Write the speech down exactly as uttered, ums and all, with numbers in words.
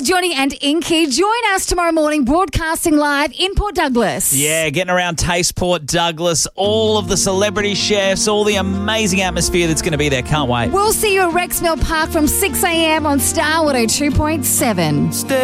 Johnny and Inky. Join us tomorrow morning broadcasting live in Port Douglas. Yeah, getting around Taste Port Douglas, all of the celebrity chefs, all the amazing atmosphere that's going to be there. Can't wait. We'll see you at Rexmill Park from six a.m. on Star one oh two point seven.